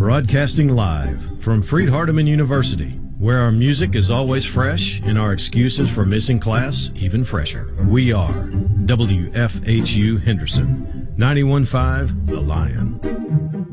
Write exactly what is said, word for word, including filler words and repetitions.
Broadcasting live from Freed-Hardeman University, where our music is always fresh and our excuses for missing class even fresher. We are W F H U Henderson, ninety-one point five The Lion.